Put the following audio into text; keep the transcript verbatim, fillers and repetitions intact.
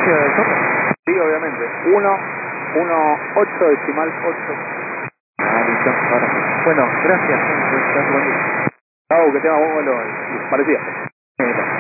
distancia del tope? Sí, obviamente. uno, uno, ocho decimal ocho. Ah, listo, ahora sí. Bueno, gracias, entonces, buen día. Chau, que tenga buen vuelo. Parecía.